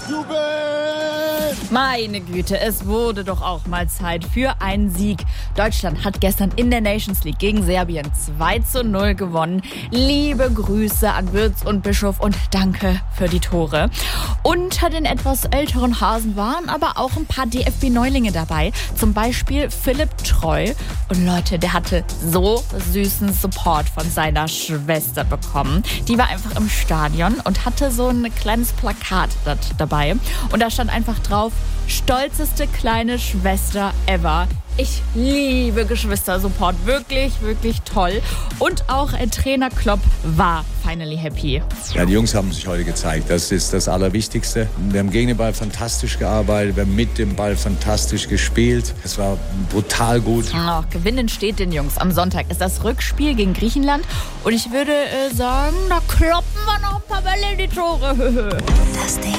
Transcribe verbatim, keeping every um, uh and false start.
Jubel! Meine Güte, es wurde doch auch mal Zeit für einen Sieg. Deutschland hat gestern in der Nations League gegen Serbien zwei zu null gewonnen. Liebe Grüße an Wirtz und Bischof und danke für die Tore. Unter den etwas älteren Hasen waren aber auch ein paar D F B-Neulinge dabei. Zum Beispiel Philipp Treu. Und Leute, der hatte so süßen Support von seiner Schwester bekommen. Die war einfach im Stadion und hatte so ein kleines Plakat dabei. Und da stand einfach drauf: stolzeste kleine Schwester ever. Ich liebe Geschwister-Support. Wirklich, wirklich toll. Und auch äh, Trainer Klopp war finally happy. Ja, die Jungs haben sich heute gezeigt. Das ist das Allerwichtigste. Wir haben gegen den Ball fantastisch gearbeitet. Wir haben mit dem Ball fantastisch gespielt. Es war brutal gut. Oh, gewinnen steht den Jungs. Am Sonntag ist das Rückspiel gegen Griechenland. Und ich würde äh, sagen, da kloppen wir noch ein paar Bälle in die Tore. Das Ding.